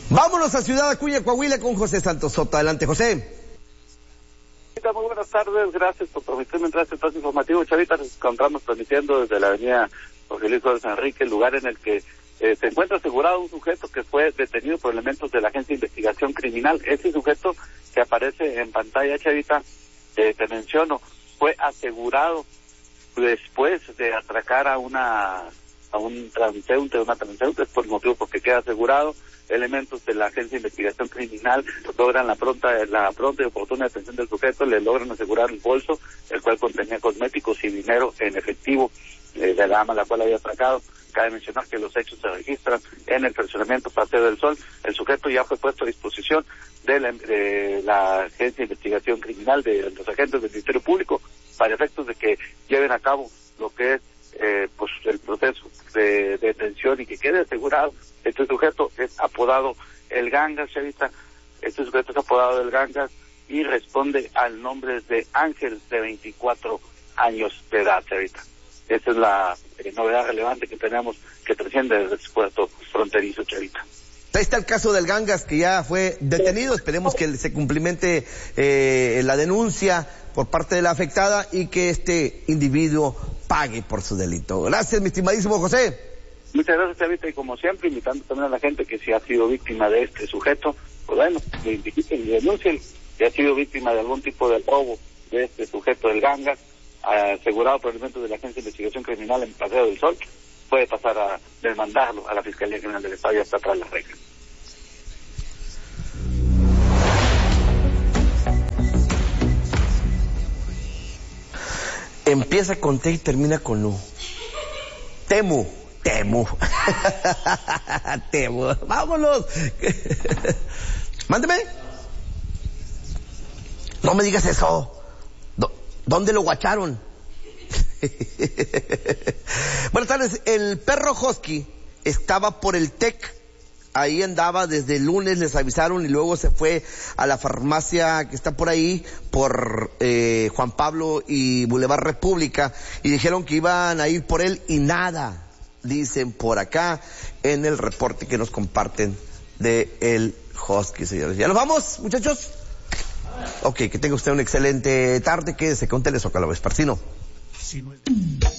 Vámonos a Ciudad Acuña, Coahuila, con José Santos Soto. Adelante, José. Muy buenas tardes, gracias por permitirme entrar a este espacio informativo. Chavita, nos encontramos transmitiendo desde la avenida Jorge Luis Flores Enrique, el lugar en el que se encuentra asegurado un sujeto que fue detenido por elementos de la Agencia de Investigación Criminal. Ese sujeto que aparece en pantalla, Chavita, te menciono, fue asegurado después de atracar a un transeúnte, es por el motivo porque queda asegurado. Elementos de la Agencia de Investigación Criminal logran la pronta y oportuna detención del sujeto, le logran asegurar un bolso, el cual contenía cosméticos y dinero en efectivo de la dama a la cual había atracado. Cabe mencionar que los hechos se registran en el fraccionamiento Paseo del Sol. El sujeto ya fue puesto a disposición de la Agencia de Investigación Criminal, de los agentes del Ministerio Público, para efectos de que lleven a cabo lo que es pues el proceso de detención y que quede asegurado. Este sujeto es apodado El Gangas, Chavita. Este sujeto es apodado El Gangas y responde al nombre de Ángel, de 24 años de edad, Chavita. Esa es la novedad relevante que tenemos, que trasciende desde el puerto fronterizo, Chavita. Ahí está el caso del Gangas, que ya fue detenido. Esperemos que se cumplimente la denuncia por parte de la afectada y que este individuo pague por su delito. Gracias, mi estimadísimo José. Muchas gracias, Chavita, y como siempre, invitando también a la gente que si ha sido víctima de este sujeto, pues bueno, lo identifiquen y denuncien. Si ha sido víctima de algún tipo de robo de este sujeto del Gangas, asegurado por elementos de la Agencia de Investigación Criminal en Paseo del Sol, puede pasar a demandarlo a la Fiscalía Criminal del Estado y hasta atrás las reglas. Empieza con T y termina con U. Temu. Temu. Vámonos. Mándeme. No me digas eso. ¿Dónde lo guacharon? Buenas tardes. El perro Husky estaba por el TEC. Ahí andaba desde el lunes, les avisaron, y luego se fue a la farmacia que está por ahí, por Juan Pablo y Boulevard República, y dijeron que iban a ir por él y nada, dicen por acá en el reporte que nos comparten de el Husky, señores. ¿Ya nos vamos, muchachos? Ok, que tenga usted una excelente tarde, quédese con Telezócalo Vespertino.